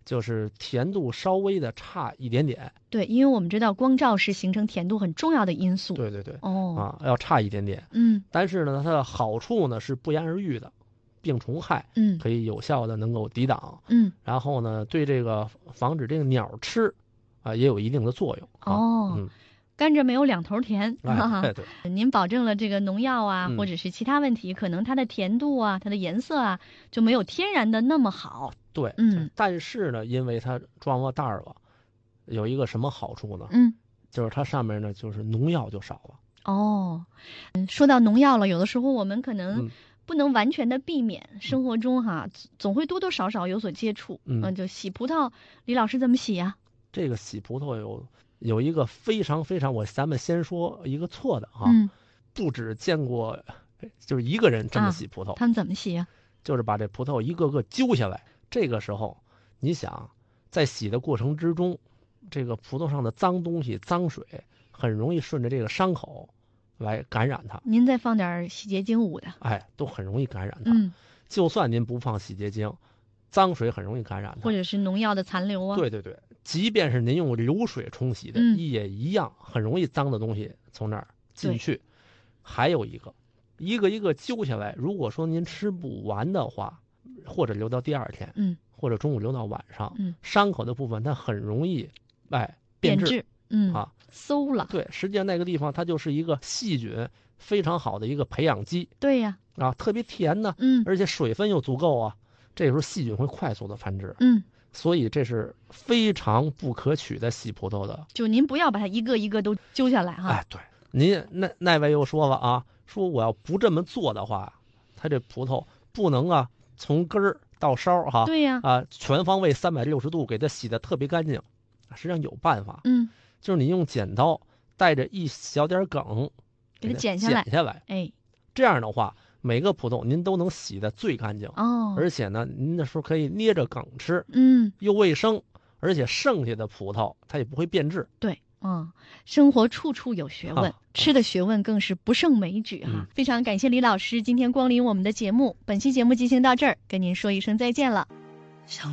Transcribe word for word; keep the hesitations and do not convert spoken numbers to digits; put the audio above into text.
就是甜度稍微的差一点点。 对，因为我们知道光照是形成甜度很重要的因素。 对对对， 哦， 啊，要差一点点。 嗯， 但是呢，它的好处呢是不言而喻的，病虫害， 嗯， 可以有效的能够抵挡， 嗯， 然后呢，对这个防止这个鸟吃，啊，也有一定的作用。啊、 哦， 嗯， 甘蔗没有两头甜。 哎，对对， 您保证了这个农药啊， 嗯或者是其他问题，可能它的甜度啊，它的颜色啊，就没有天然的那么好。 对， 嗯， 但是呢，因为它装了袋儿了，有一个什么好处呢？ 嗯， 就是它上面呢，就是农药就少了。 哦，嗯，说到农药了，有的时候我们可能嗯不能完全的避免，生活中哈总会多多少少有所接触。 嗯呃就洗葡萄，李老师怎么洗呀？ 这个洗葡萄有有一个非常非常，我咱们先说一个错的哈， 嗯， 不止见过，就是一个人这么洗葡萄， 他们怎么洗呀？ 就是把这葡萄一个个揪下来。这个时候，你想在洗的过程之中，这个葡萄上的脏东西、脏水很容易顺着这个伤口来感染它。 您再放点洗洁精捂的。 哎，都很容易感染它。 嗯， 就算您不放洗洁精，脏水很容易感染它， 或者是农药的残留啊。 对对对，即便是您用流水冲洗的， 嗯也一样很容易脏的东西从那儿进去。还有一个，一个一个揪下来，如果说您吃不完的话，或者留到第二天， 嗯， 或者中午留到晚上， 嗯， 伤口的部分它很容易，哎，变质， 质，嗯啊， 馊了。 对，实际上那个地方它就是一个细菌非常好的一个培养基对呀， 啊，特别甜呢， 嗯而且水分又足够啊，这时候细菌会快速的繁殖， 嗯， 所以这是非常不可取的洗葡萄的。 就您不要把它一个一个都揪下来哈。 哎，对，您那那位又说了啊，说我要不这么做的话，它这葡萄不能啊从根儿到梢哈， 对呀， 啊全方位三百六十度给它洗得特别干净。实际上有办法， 嗯， 就是你用剪刀带着一小点梗给它它剪下来剪下来， 哎， 这样的话每个葡萄您都能洗得最干净， 哦， 而且呢您那时候可以捏着梗吃， 嗯， 又卫生，而且剩下的葡萄它也不会变质。 对，嗯，生活处处有学问， 啊吃的学问更是不胜枚举哈。 嗯非常感谢李老师今天光临我们的节目，本期节目进行到这儿，跟您说一声再见了。